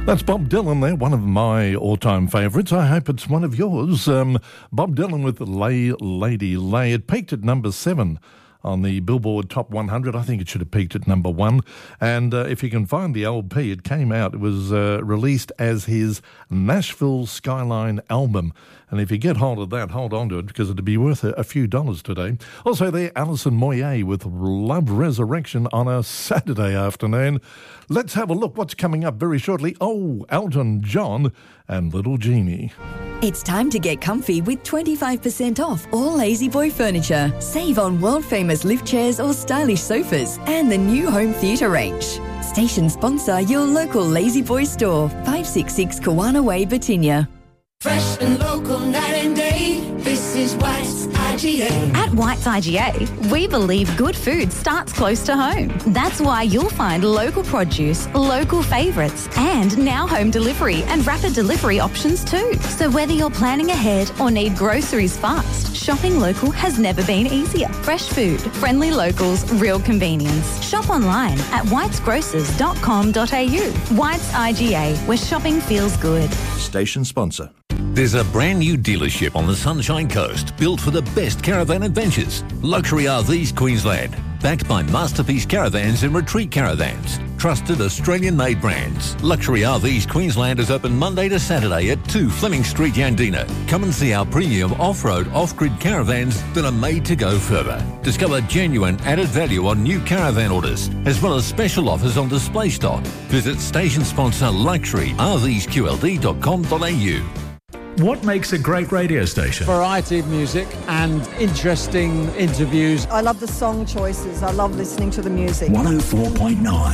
That's Bob Dylan there, one of my all-time favourites. I hope it's one of yours. Bob Dylan with Lay Lady Lay. It peaked at number 7 on the Billboard Top 100. I think it should have peaked at number 1. And if you can find the LP, it came out. It was released as his Nashville Skyline album. And if you get hold of that, hold on to it because it'd be worth a few dollars today. Also there, Alison Moyet with Love Resurrection on a Saturday afternoon. Let's have a look what's coming up very shortly. Oh, Elton John and Little Genie. It's time to get comfy with 25% off all Lazy Boy furniture. Save on world-famous lift chairs or stylish sofas and the new home theatre range. Station sponsor your local Lazy Boy store, 566 Kawana Way, Batinia. Fresh and local night and day, this is White's IGA. At White's IGA, we believe good food starts close to home. That's why you'll find local produce, local favourites, and now home delivery and rapid delivery options too. So whether you're planning ahead or need groceries fast, shopping local has never been easier. Fresh food, friendly locals, real convenience. Shop online at whitesgrocers.com.au. White's IGA, where shopping feels good. Station sponsor. There's a brand new dealership on the Sunshine Coast built for the best caravan adventures. Luxury RVs Queensland, backed by Masterpiece Caravans and Retreat Caravans. Trusted Australian-made brands. Luxury RVs Queensland is open Monday to Saturday at 2 Fleming Street, Yandina. Come and see our premium off-road, off-grid caravans that are made to go further. Discover genuine added value on new caravan orders, as well as special offers on display stock. Visit station sponsor luxuryrvsqld.com.au. What makes a great radio station? Variety of music and interesting interviews. I love the song choices. I love listening to the music. 104.9